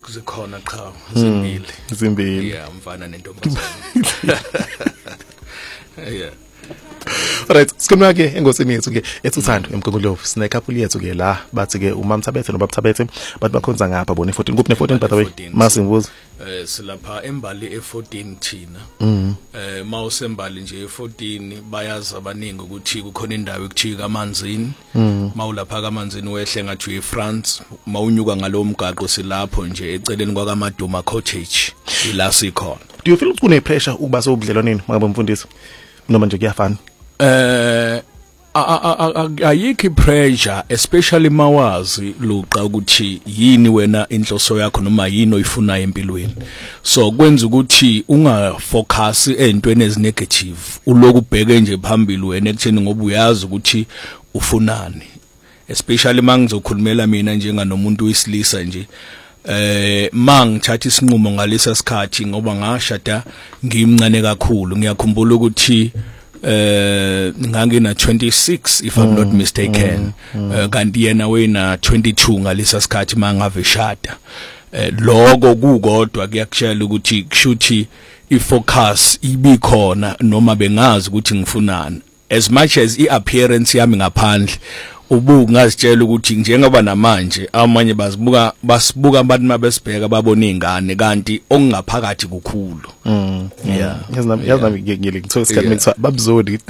zikhona qha zimbili yeah mfana nentombazane yeah. Alright, sikhuluma ke engosini yethu ke ethuthando emgunguluvu. Sine couple yethu ke la bathi ke uMama Thabethe noBaba Thabethe bathi bakhonza ngapha bona 14 kuphi ne14 by the way. Masingibuza. Silapha embali e14 thina. Mawusembali nje e14 bayazi abaningi ukuthi kukhona indawo ekuthiwa kaManzini. Mawulapha kaManzini wehle ngathi eFrance, mawunyuka ngalo mgaqo silapho nje eceleni kwaKamaduma Cottage. Ila sikhona. Do you feel ukuthi kune pressure ukuba sobudlelwaneni mangabe umfundisi? Noma nje kuyafana? Ayikho pressure, especially mawazi luqa ukuthi yini wena inhloso yakho noma yini oyifuna empilweni. So kwenza ukuthi unga focus entweni ezinegative, uloku ubheke nje phambili wena ekutheni ngoba uyazi ukuthi ufunani. Especially mangizokhulumela mina njenganomuntu wesilisa nje. Mangithatha isinqumo ngalesa sikhathi ngoba ngashada ngimncane kakhulu. Ngiyakhumbula ukuthi ngangina 26 if I'm not mistaken, kanti yena wena 22 ngalesa sikhathi mangave shada. Lokho kukodwa kuyakutshela ukuthi kushuthi ifocus ibikhona noma bengazi ukuthi ngifunani. As much as iappearance yami ngaphandle ubuku ngazitshela ukuthi njengoba namanje amanye basibuka abantu mabesibheka babona izingane kanti okungaphakathi kukhulu. Yeah, yazi ngiyele ngithola isikhathi ngithiwa babuzodi.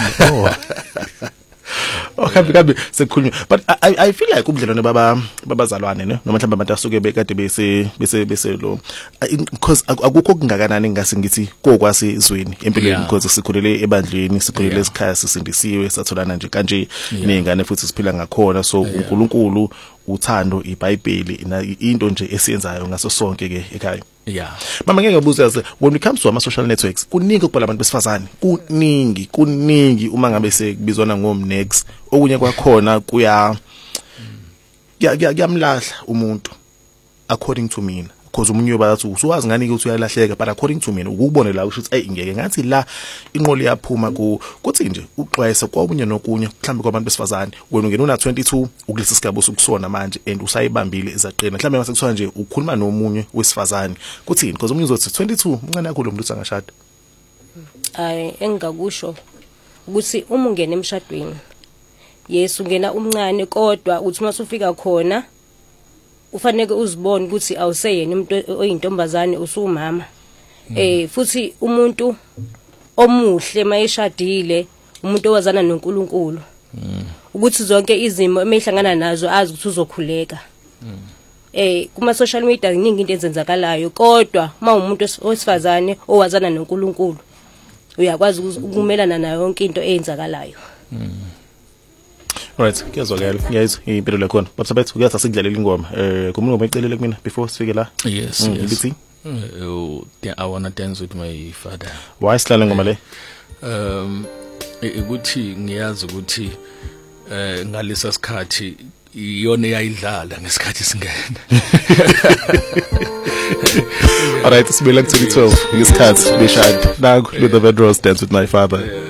Okay, sekukhulunywa, but I feel like ubudlelwane babazalwane ne noma mhlawumbe abantu asuke bekade bese lo because akukho kungakanani ngase ngithi kokwasizweni empilweni because sikhulele ebandleni, sikhulele esikhaya, sisindisiwe, satholana nje kanje nezingane futhi siphila ngakhona. So uNkulunkulu, uthando, iBhayibheli into nje esiyenzayo ngaso sonke ke ekhaya. Yeah. Mama ngeke ngibuze when it comes to ama social networks kuningi ukubhala abantu besifazane, kuningi uma ngabe sekubizwana ngomnex okunye kwakhona kuyamlahla umuntu according to mina, because umunye bathi usuwazi ngani ukuthi uyalahleka, but according to mina ukubone la ukuthi hey ngeke ngathi la inqolo yaphuma kuthi nje uxwayisa kwabunye nokunye mhlambe kwabantu besifazane wena ungena una 22 ukulesi sigaba usukusona manje and usayibambile izaqina mhlambe mase kuthiwa nje ukhuluma nomunye wesifazane kuthini, because umunye uzothi 22 umncane kakhulu umuntu angashada. Engakusho ukuthi uma ungena emshadweni yes ungena umncane kodwa uthi masufika khona ufanele uzibone ukuthi awuseyena umuntu oyintombazane usumama. Futhi umuntu omuhle mayeshadile umuntu owazana noNkulunkulu ukuthi zonke izimo emehlangana nazo azi ukuthi uzokhuleka. Kuma social media iningi into ezenzakalayo kodwa umuntu wesifazane owazana noNkulunkulu uyakwazi ukumelana nayo yonke into eyenzakalayo. Right, kuyazwakala guys, impilo lekhona. But sabethu kuyathi sikudlalela ingoma. Kumngoma ecelele kumina before sifike la. Yes. I wanna dance with my father. Why sihlala ngoma le? Ukuthi ngiyazi ukuthi ngalesa sikhathi iyona eyayidlala ngesikhathi singena. Alright, sibela ku 2012 ngesikhathi beshade. Naku with the Bedros Dance with My Father.